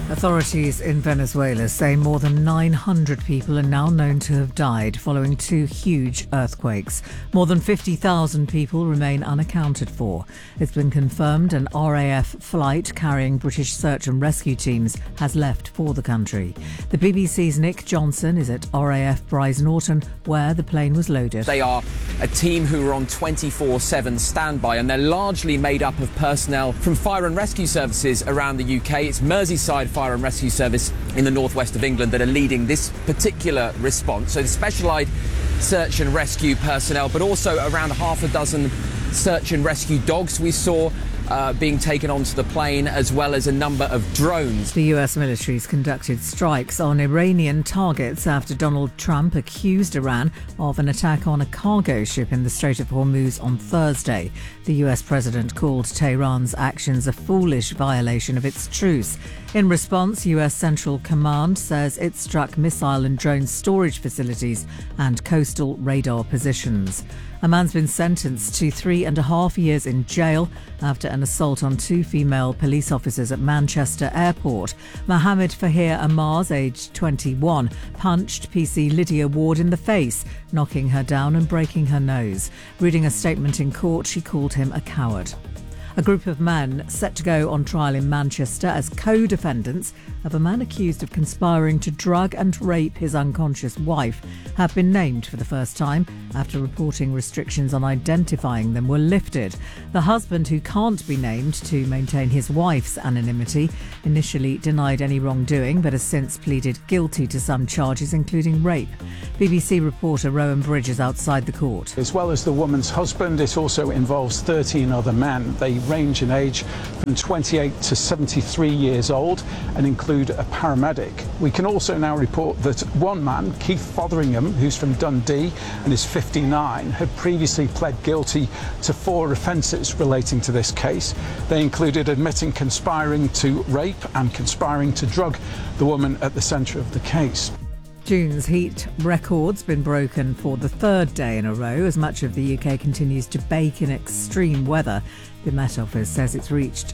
Authorities in Venezuela say more than 900 people are now known to have died following two huge earthquakes. More than 50,000 people remain unaccounted for. It's been confirmed an RAF flight carrying British search and rescue teams has left for the country. The BBC's Nick Johnson is at RAF Brize Norton, where the plane was loaded. They are a team who are on 24/7 standby, and they're largely made up of personnel from fire and rescue services around the UK. It's Merseyside Fire and Rescue Service in the northwest of England that are leading this particular response. So the specialised search and rescue personnel, but also around half a dozen search and rescue dogs we saw being taken onto the plane, as well as a number of drones. The US military's conducted strikes on Iranian targets after Donald Trump accused Iran of an attack on a cargo ship in the Strait of Hormuz on Thursday. The US president called Tehran's actions a foolish violation of its truce. In response, US Central Command says it struck missile and drone storage facilities and coastal radar positions. A man's been sentenced to 3.5 years in jail after an assault on two female police officers at Manchester Airport. Mohammed Fahir Ammars, aged 21, punched PC Lydia Ward in the face, knocking her down and breaking her nose. Reading a statement in court, she called him a coward. A group of men set to go on trial in Manchester as co-defendants of a man accused of conspiring to drug and rape his unconscious wife have been named for the first time after reporting restrictions on identifying them were lifted. The husband, who can't be named to maintain his wife's anonymity, initially denied any wrongdoing but has since pleaded guilty to some charges, including rape. BBC reporter Rowan Bridge is outside the court. As well as the woman's husband, it also involves 13 other men. They range in age from 28 to 73 years old and include a paramedic. We can also now report that one man, Keith Fotheringham, who's from Dundee and is 59, had previously pled guilty to 4 offences relating to this case. They included admitting conspiring to rape and conspiring to drug the woman at the centre of the case. June's heat record's been broken for the third day in a row as much of the UK continues to bake in extreme weather. The Met Office says it's reached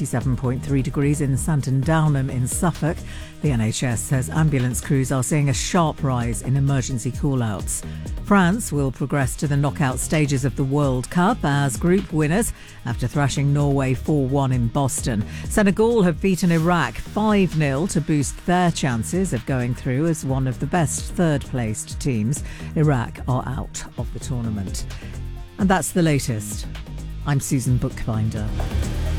37.3 degrees in Santon Downham in Suffolk. The NHS says ambulance crews are seeing a sharp rise in emergency call-outs. France will progress to the knockout stages of the World Cup as group winners after thrashing Norway 4-1 in Boston. Senegal have beaten Iraq 5-0 to boost their chances of going through as one of the best third-placed teams. Iraq are out of the tournament. And that's the latest. I'm Susan Bookbinder.